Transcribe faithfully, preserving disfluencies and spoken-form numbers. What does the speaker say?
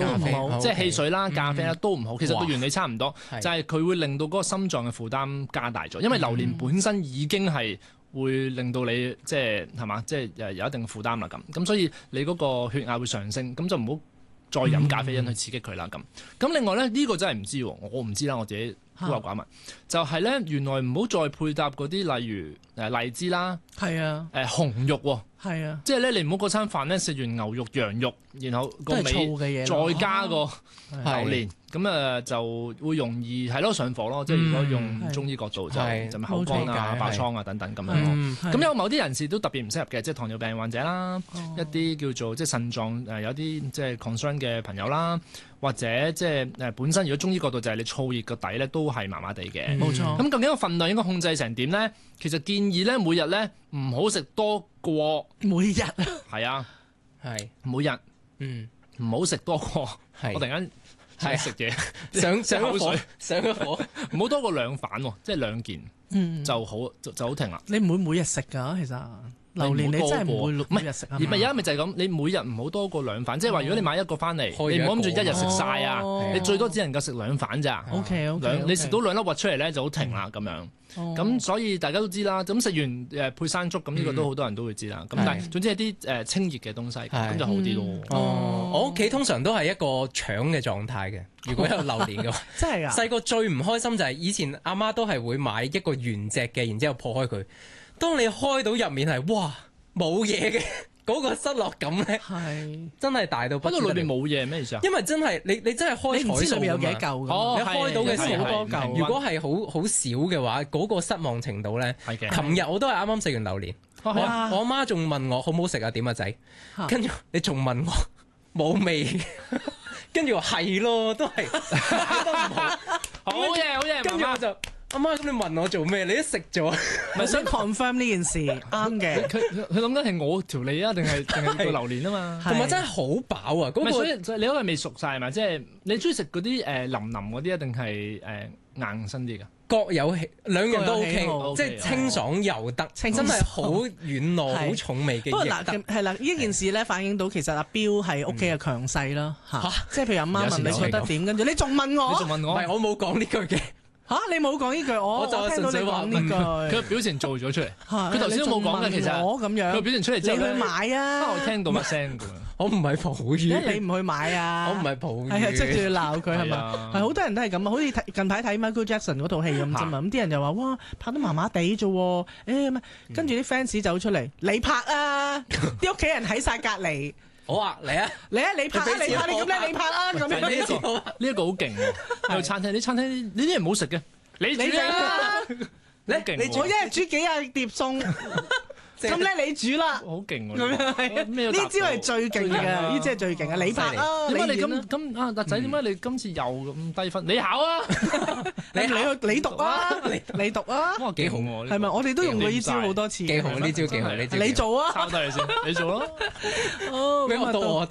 都唔好，即係汽水啦、咖啡啦都唔好。其實個原理差唔多，就係佢會令到嗰個心臟嘅負擔加大咗，因為榴蓮本身已經係會令到你即係係嘛，即係誒有一定負擔啦咁。咁所以你嗰個血壓會上升，咁就唔好再飲咖啡因去刺激佢啦咁。咁另外咧，呢個真係唔知喎，我唔知啦，我自己孤陋寡聞。就係咧，原來唔好再配搭嗰啲例如誒荔枝啦， 係啊， 誒紅肉喎。 係啊， 即係咧，你唔好嗰餐飯咧食完牛肉、羊肉，然後個尾再加個榴蓮，咁誒就會容易係咯上火咯。即係如果用中醫角度就就咪口乾啊、爆瘡啊等等咁樣咯。咁有某啲人士都特別唔適合嘅，即係糖尿病患者啦，一啲叫做即係腎臟誒有啲即係 concern 嘅朋友啦，或者即係誒本身如果中醫角度就係你燥熱個底咧都係麻麻地嘅。 冇錯。 咁究竟個份量應該控制成點咧？其實建議咧每日咧唔好食多過每日係啊， 係每日嗯唔好食多過。我突然間係食嘢上上口水上咗火， 唔好多過兩飯喎，即係兩件就好就就好停啦。 你唔會每日食㗎，其實榴蓮你真係唔會每日食啊。 而咪而家咪就係咁，你每日唔好多過兩飯，即係話如果你買一個翻嚟，你唔好諗住一日食晒啊，你最多只能夠食兩飯咋。 O K O K， 你食到兩粒核出嚟咧就好停啦咁樣。咁所以大家都知啦，咁食完誒配山竹，咁呢個都好多人都會知啦。咁但係總之係啲誒清熱嘅東西，咁就好啲咯。 哦，我屋企通常都係一個搶嘅狀態嘅。如果有榴蓮嘅話， 真係啊！ 細個最唔開心就係以前阿媽都係會買一個原隻嘅，然之後破開佢。當你開到入面係哇冇嘢嘅。嗰個失落感咧，係真係大到不得了。 嗰度裏邊冇嘢咩意思啊？ 因為真係你你真係開彩數， 你唔知裏面有幾嚿㗎。 哦， 你開到嘅時候好多嚿。 如果係好好少嘅話，嗰個失望程度咧，係嘅。琴日我都係啱啱食完榴蓮，我我阿媽仲問我好唔好食啊？點啊仔？跟住你仲問我冇味，跟住話係咯，都係覺得唔好。 好嘢，好嘢， 跟住我就。阿媽，咁你問我做咩？你都食咗， 咪想 confirm 呢件事啱嘅。 佢佢諗緊係我條脷啊，定係定係個榴蓮啊嘛？ 同埋真係好飽啊！嗰個所以你嗰個未熟晒係咪？即係你中意食嗰啲誒腍腍嗰啲啊，定係誒硬身啲㗎？ 各有喜，兩樣都 OK，即係清爽又得，真係好軟糯、好重味嘅嘢。 不過嗱，係啦，呢件事咧反映到其實阿標係屋企嘅強勢啦嚇。即係譬如阿媽問你覺得點，跟住你仲問我， 你仲問我， 唔係我冇講呢句嘅。 嚇！你冇講呢句，我我就聽到你講呢句。 佢個表情做咗出嚟，佢頭先都冇講嘅，其實我咁樣。 佢表情出嚟之後， 你去買啊！ 我聽到乜聲㗎？ 我唔係抱怨。 你唔去買啊？ 我唔係抱怨。 係啊，即係要鬧佢係咪？係好多人都係咁啊！好似近排睇 Michael Jackson 嗰套戲咁啫嘛。咁啲人就話：哇，拍得麻麻地啫喎！誒，跟住啲 fans 走出嚟，你拍啊！啲屋企人喺晒隔離。 好啊，嚟啊， 嚟啊！你拍啊！你拍你咁叻，你拍啊！咁樣呢一個呢一個好勁喎！去餐廳啲餐廳呢啲人唔好食嘅。你煮啊！ 你你我一日煮幾廿碟餸，咁咧你煮啦， 好勁喎！ 咁樣係呢招係最勁嘅，呢招係最勁嘅。你拍啊！ 點解你咁咁啊？達仔點解你今次又咁低分？你考啊！ 你你去你讀啊！你讀啊！ 哇，幾好喎！ 係咪？我哋都用過呢招好多次。 幾好呢招幾好呢招。 你做啊！ 抄低你先，你做咯。 哦， 俾我到我